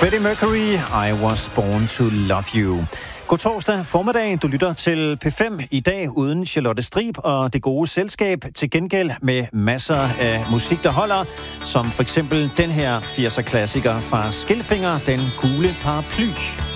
Freddie Mercury, I Was Born to Love You. God torsdag formiddag. Du lytter til P5 i dag uden Charlotte Strib og det gode selskab. Til gengæld med masser af musik, der holder. Som for eksempel den her 80'er klassiker fra Skilfinger, Den gule paraply.